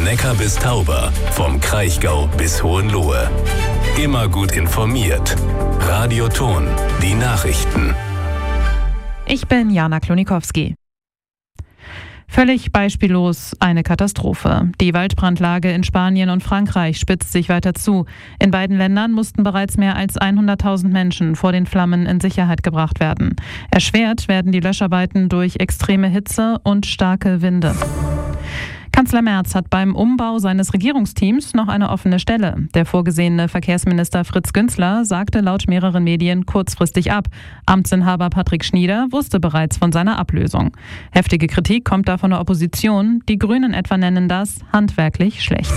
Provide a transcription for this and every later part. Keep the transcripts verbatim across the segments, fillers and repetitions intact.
Neckar bis Tauber, vom Kraichgau bis Hohenlohe. Immer gut informiert. Radio Ton, die Nachrichten. Ich bin Jana Klonikowski. Völlig beispiellos eine Katastrophe. Die Waldbrandlage in Spanien und Frankreich spitzt sich weiter zu. In beiden Ländern mussten bereits mehr als hunderttausend Menschen vor den Flammen in Sicherheit gebracht werden. Erschwert werden die Löscharbeiten durch extreme Hitze und starke Winde. Kanzler Merz hat beim Umbau seines Regierungsteams noch eine offene Stelle. Der vorgesehene Verkehrsminister Fritz Günzler sagte laut mehreren Medien kurzfristig ab. Amtsinhaber Patrick Schnieder wusste bereits von seiner Ablösung. Heftige Kritik kommt da von der Opposition. Die Grünen etwa nennen das handwerklich schlecht.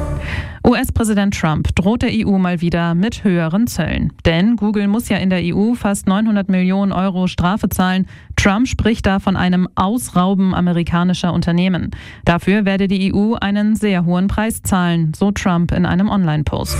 U S-Präsident Trump droht der E U mal wieder mit höheren Zöllen. Denn Google muss ja in der E U fast neunhundert Millionen Euro Strafe zahlen. Trump spricht da von einem Ausrauben amerikanischer Unternehmen. Dafür werde die E U einen sehr hohen Preis zahlen, so Trump in einem Online-Post.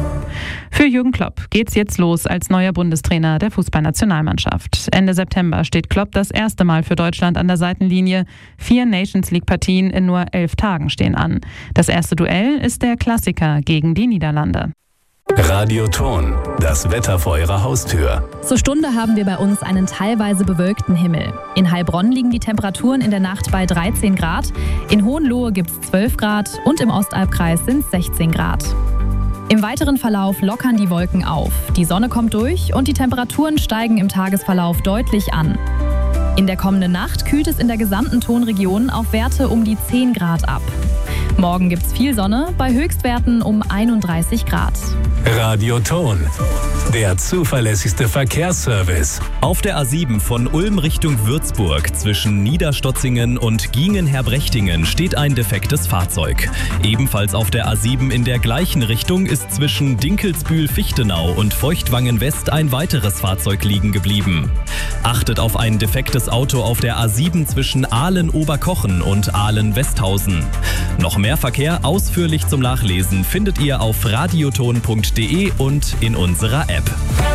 Für Jürgen Klopp geht's jetzt los als neuer Bundestrainer der Fußballnationalmannschaft. Ende September steht Klopp das erste Mal für Deutschland an der Seitenlinie. Vier Nations-League-Partien in nur elf Tagen stehen an. Das erste Duell ist der Klassiker gegen die Niederlande. Radio Ton, das Wetter vor Ihrer Haustür. Zur Stunde haben wir bei uns einen teilweise bewölkten Himmel. In Heilbronn liegen die Temperaturen in der Nacht bei dreizehn Grad, in Hohenlohe gibt es zwölf Grad und im Ostalbkreis sind es sechzehn Grad. Im weiteren Verlauf lockern die Wolken auf. Die Sonne kommt durch und die Temperaturen steigen im Tagesverlauf deutlich an. In der kommenden Nacht kühlt es in der gesamten Tonregion auf Werte um die zehn Grad ab. Morgen gibt es viel Sonne, bei Höchstwerten um einunddreißig Grad. Radio Ton, der zuverlässigste Verkehrsservice. Auf der A sieben von Ulm Richtung Würzburg zwischen Niederstotzingen und Giengen-Herbrechtingen steht ein defektes Fahrzeug. Ebenfalls auf der A sieben in der gleichen Richtung ist zwischen Dinkelsbühl-Fichtenau und Feuchtwangen-West ein weiteres Fahrzeug liegen geblieben. Achtet auf ein defektes Auto auf der A sieben zwischen Aalen-Oberkochen und Aalen-Westhausen. Noch mehr Verkehr ausführlich zum Nachlesen findet ihr auf radioton punkt de und in unserer App.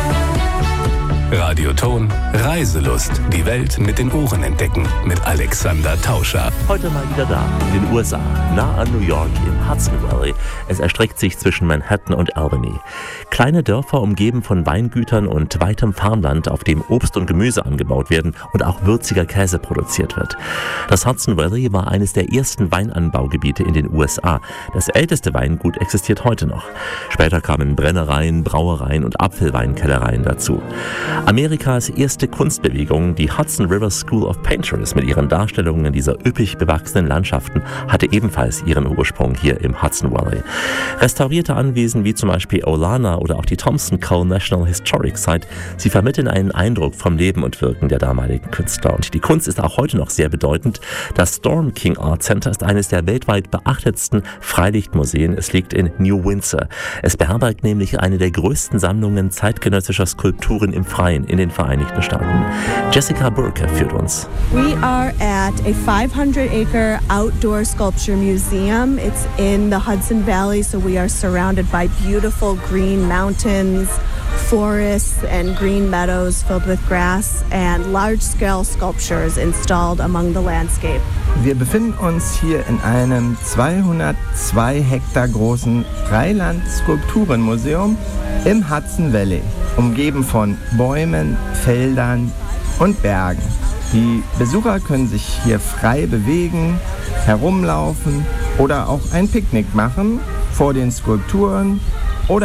Radio Ton, Reiselust. Die Welt mit den Ohren entdecken. Mit Alexander Tauscher. Heute mal wieder da, in den U S A, nah an New York im Hudson Valley. Es erstreckt sich zwischen Manhattan und Albany. Kleine Dörfer umgeben von Weingütern und weitem Farmland, auf dem Obst und Gemüse angebaut werden und auch würziger Käse produziert wird. Das Hudson Valley war eines der ersten Weinanbaugebiete in den U S A. Das älteste Weingut existiert heute noch. Später kamen Brennereien, Brauereien und Apfelweinkellereien dazu. Amerikas erste Kunstbewegung, die Hudson River School of Painters mit ihren Darstellungen dieser üppig bewachsenen Landschaften, hatte ebenfalls ihren Ursprung hier im Hudson Valley. Restaurierte Anwesen wie zum Beispiel Olana oder auch die Thompson Cole National Historic Site, sie vermitteln einen Eindruck vom Leben und Wirken der damaligen Künstler. Und die Kunst ist auch heute noch sehr bedeutend. Das Storm King Art Center ist eines der weltweit beachtetsten Freilichtmuseen. Es liegt in New Windsor. Es beherbergt nämlich eine der größten Sammlungen zeitgenössischer Skulpturen im Freien in den Vereinigten Staaten. Jessica Burke führt uns. We are at a five hundred acre outdoor sculpture museum. It's in the Hudson Valley, so we are surrounded by beautiful green mountains, forests and green meadows filled with grass and large-scale sculptures installed among the landscape. Wir befinden uns hier in einem zweihundertzwei Hektar großen Freiland-Skulpturenmuseum im Hudson Valley, umgeben von Bäumen, Feldern und Bergen. Die Besucher können sich hier frei bewegen, herumlaufen oder auch ein Picknick machen vor den Skulpturen